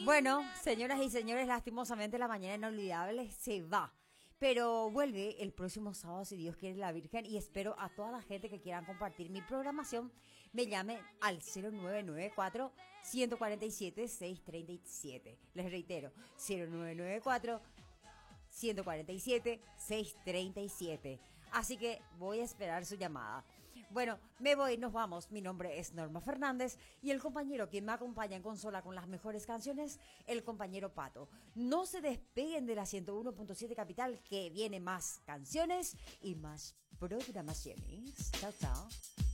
Bueno, señoras y señores, lastimosamente la mañana inolvidable se va. Pero vuelve el próximo sábado, si Dios quiere, la Virgen. Y espero a toda la gente que quieran compartir mi programación, me llame al 0994-147-637. Les reitero, 0994-147-637. Así que voy a esperar su llamada. Bueno, me voy, nos vamos. Mi nombre es Norma Fernández y el compañero quien me acompaña en consola con las mejores canciones, el compañero Pato. No se despeguen de la 101.7 Capital, que viene más canciones y más programaciones. Chao, chao.